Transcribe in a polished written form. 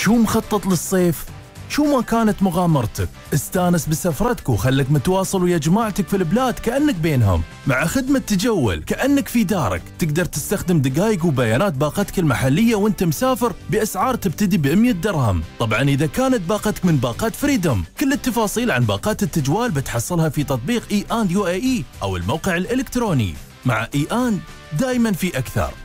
شو مخطط للصيف؟ شو ما كانت مغامرتك، استانس بسفرتك وخلك متواصل ويا جماعتك في البلاد كأنك بينهم. مع خدمة تجول كأنك في دارك، تقدر تستخدم دقائق وبيانات باقتك المحلية وانت مسافر بأسعار تبتدي ب100 درهم. طبعا إذا كانت باقتك من باقات فريدوم. كل التفاصيل عن باقات التجوال بتحصلها في تطبيق إي آن UAE أو الموقع الإلكتروني. مع إي آن دايما في أكثر.